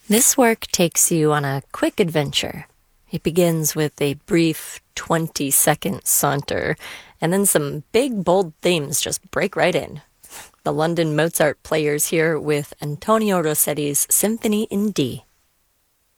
This work takes you on a quick adventure. It begins with a brief 20-second saunter, and then some big, bold themes just break right in. The London Mozart Players here with Antonio Rossetti's Symphony in D.